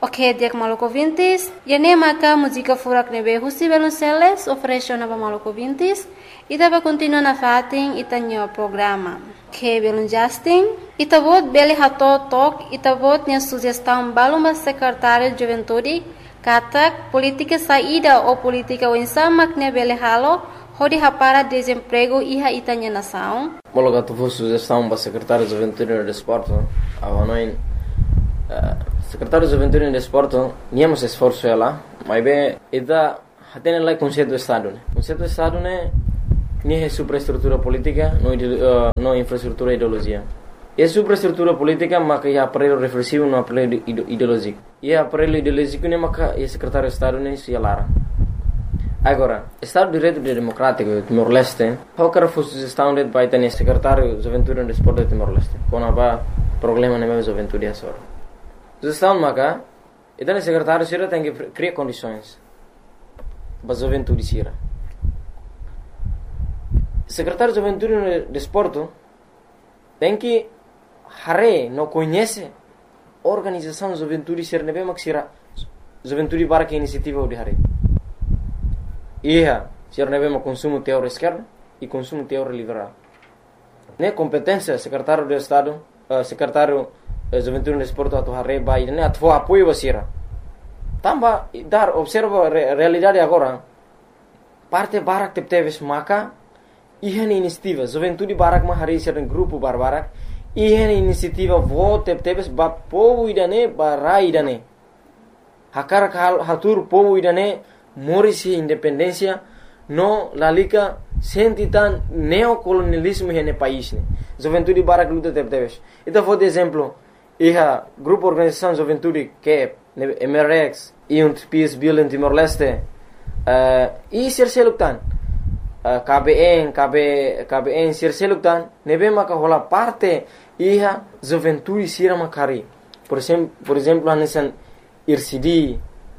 Ok, dia maluco vintis. E nem maca música furak nebe husi Velonceles ofereceu na maluco vintis. E tava continua na fatin e tanho programa. Que belum Justin. E tavot beli hato tok e tavot nya sugestão baluma secretário de juventude katak política saída ou política unsama que beli halo hodi hapara desemprego iha itanya nação. Mologa tu sugestão para secretário de juventude e desporto. Avanoin secretário de juventude e desporto niamos esforço ela, mas bem ida hatene lá conceito do estado, né? Conceito do estado né nem é superestrutura política, não infraestrutura ideologia. É superestrutura política, mas é aparelho reflexivo, não aparelho ideológico. E aparelho ideológico nem é o secretário de estado nem se alara. Agora, Estado de Direito Democrático de Timor-Leste, qualquer sugestão de vai ter secretário de juventude e desporto de Timor-Leste. Quando há problema na mesma juventude é só. Sugestão maca, então o secretário sira tem que criar condições para a juventude sira. Secretário de juventude e desporto tem que não conhece a organização de juventude sira nebe mak sira juventude para que iniciativa de hare. Ia, sira nebe mak consumo teor esquerda e consumo teor liberal. Ne competência secretário de estado, secretário de juventude e desporto atu hare vai ne atu apoio basira. Tamba dar observa realidade agora. Parte barak tepteves maka ihan inisiativa juventude barak ma hari sira grupo barbarak ihan inisiativa vote tepteves ba povo idane barai idane. Hakar hatur povo idane morisi independência no lalika sentitan neocolonialismo hene país ne. Juventude barak luta tepteves. Ita for de exemplo iha grupo organização juventude que MRX e Peace Building Timor-Leste e serseluktan KBN serseluktan nebe maka hola parte iha juventude sira makari por exemplo anesan IRCD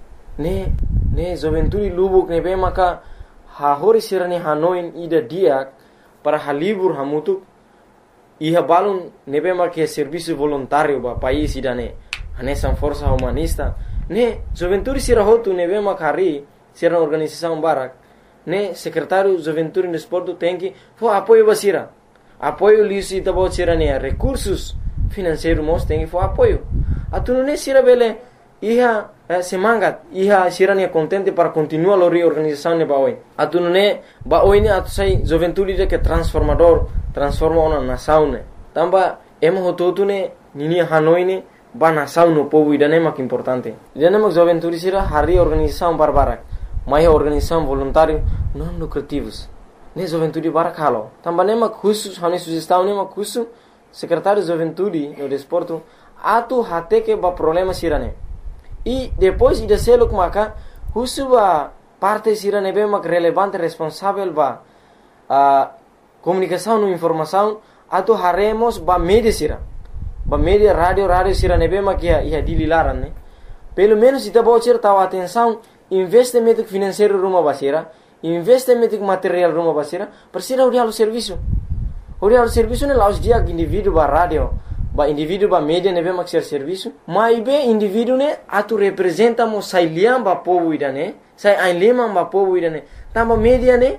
ne juventude lubuk nebe maka hahori sira ni hanoin ida dia para halibur hamutuk iha balun nebe maka serviço voluntário ba país idane anesan força humanista ne juventude sira hotu nebe makari sira organização barak ne secretário de juventude e desporto tem que apoio basira apoio lisi tabo sira ne recursos financeiros mos tem que apoio atu ne sira bele iha semangat iha sira ne contente para continuar a reorganização ne baoi atu ne baoi ne atu sai juventude de que transforma uma nação ne tamba emo hototu ne nini hanoi ne ba nação no povo idane mak importante idane mak juventude sira hari organização barbarak mais organização voluntário não lucrativos ne juventude barak halo tamba ne mak khusus hani sugestão ne mak khusus secretário de juventude e desporto atu hate que ba problema sira ne e depois ida seluk maka khusus ba parte sira ne be mak relevante responsável ba comunicação e informação atu haremos ba media sira ba media radio sira ne be mak ia dililaran ne pelo menos ita bocir tahu atenção investimento financeiro rumah basira, investimento material rumah basira, persira uri halu serviço ne laus dia indivíduo ba radio, ba indivíduo ba media nebe mak ser serviço, mas be indivíduo ne atu representa mo sai liam ba povo idane, sai ai lemang ba povo idane, tamba media ne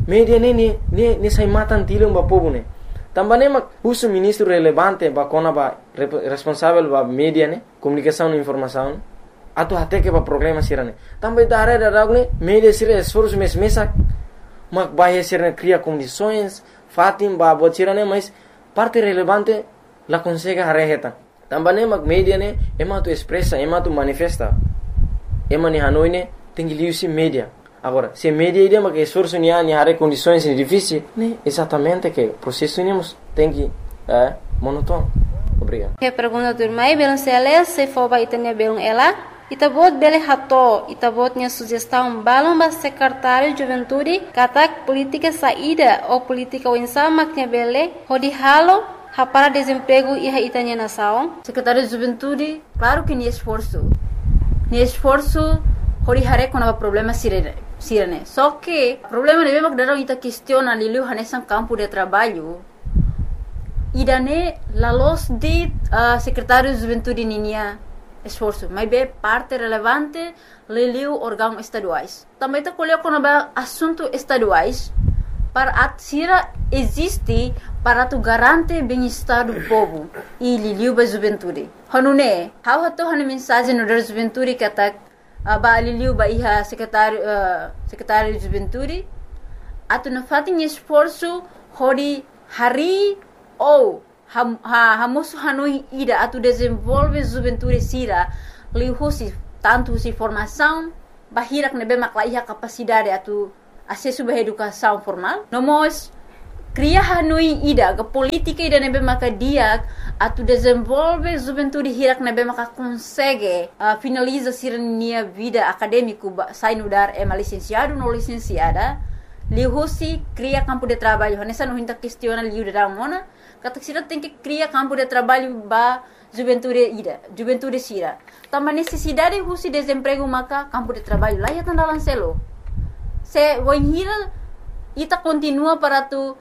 sai matan tilung ba povo ne. Tamba ne mak usu ministro relevante ba kona ba responsável ba media ne, comunicação e informação. Atu hate que ba problema sirane também da área da ragne media sira esforço mesak mak bahia sira cria condições fatim ba botirane mas parte relevante la consegue hareheta também mak media ne ema tu expressa ema tu manifesta ema ni hanoi ne tem liusi media agora se media ide mak esforço ni hare condições difíceis ne exatamente que processo nemos tem que monótono. Obrigado. Que pergunta do irmão Velonceles se for ba itanya belum ela Itabot bele hato, itabotnya sugestão balão ba secretário de juventude, katak política saída ou política unsama que bele, hodi halo, para desemprego e itanya nação. Secretário de juventude, claro que ni esforço, hodi hare quando há problema sirene. Só que problema de mesmo que darão ita questiona lilu hanesan campo de trabalho. Idane la los de secretário de juventude ninia esforço, mas é parte relevante leliu órgãos estaduais. Também está colocando assuntos estaduais para a Sira existe para tu garantir bem-estar do povo e liliu ba juventude. Hanune, how hato hanu mensagem no da juventude que atak ba liliu ba iha secretário de juventude atu na fatin esforço hori hari ou hamosu hanui ida atu desenvolve juventude Sira liu husi tanto si formação bahirak nebe makla iha capacidade atu acesso à educação formal. Nós cria hanui ida ke política ida nebe maka dia atu desenvolve juventude hirak nebe maka consegue finaliza sirnia vida acadêmico sai no dar licenciado no licenciada lihusi cria campo de trabalho nessa não hinta questiona liu da mona kata sira tem que cria campo de trabalho ba juventude Sira também necessidade husi desemprego maka campo de trabalho lá ya tanda lancelo se voihira ita continua para tu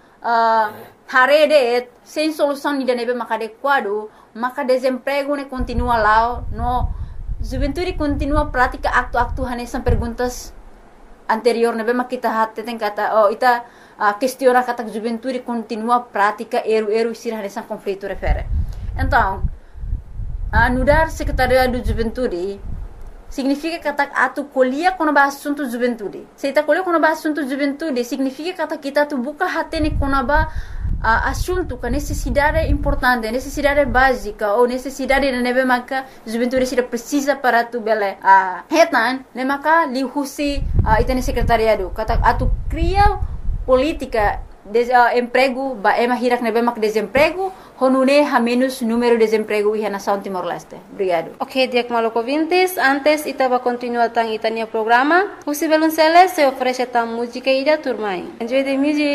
harede sem solução de nebe maka adequado maka desemprego ne continua lá no juventude continua prática acto hanesan perguntas anterior nebe maka kita hatte tem kata ita questiona kata juventude continua prática eru Sira hanesan conflito refere então anudar secretariado de juventude significa que atu colhia quando ba assunto juventude. Se ta colhia quando ba assunto juventude, significa que kita tu buka hatene quando ba assunto que necessidade importante, necessidade básica ou necessidade de nebe maka juventude Sira precisa para tu bele. Hetan, ne maka li husi itane secretariado. Kata atu cria política emprego ba hirak nebe mak desemprego honune ha menos número de desemprego e nação Timor-Leste. Obrigado. Ok, Diak Maloko Vintes, antes itaba continua tang itania programa. Husi Belunceles se oferece tang música ida turmai. Enjoy the music.